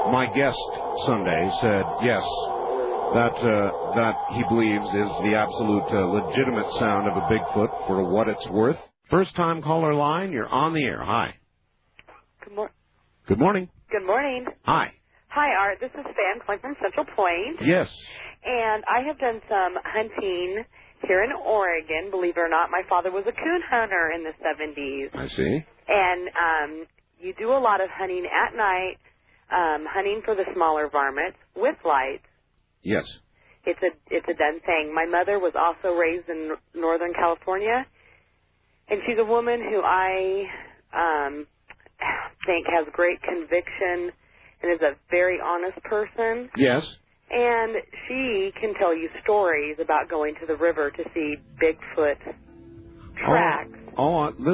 my guest Sunday said yes, that he believes is the absolute legitimate sound of a Bigfoot for what it's worth. First-time caller line, you're on the air. Hi. Good morning. Good morning. Hi. Hi, Art. This is Fan calling from Central Point. Yes. And I have done some hunting here in Oregon. Believe it or not, my father was a coon hunter in the 70s. I see. And you do a lot of hunting at night, hunting for the smaller varmints with lights. Yes. It's a done thing. My mother was also raised in Northern California, and she's a woman who I think has great conviction and is a very honest person. Yes. And she can tell you stories about going to the river to see Bigfoot tracks. Listen.